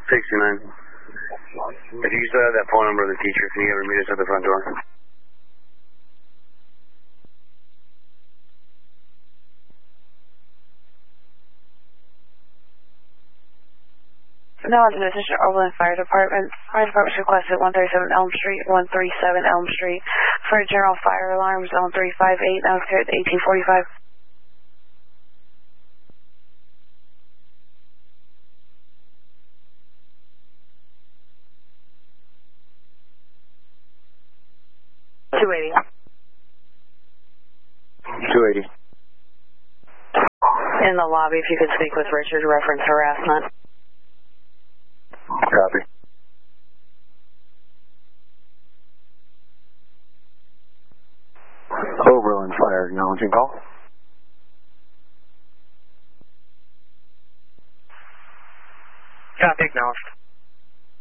69. If you still have that phone number of the teacher, can you ever meet us at the front door? No, this is your Overland Fire Department. Fire Department's requested 137 Elm Street, 137 Elm Street for a general fire alarm, zone 358, now cleared at 1845. In the lobby, if you could speak with Richard, reference harassment. Copy. Overland Fire, acknowledging call. Copy, acknowledged.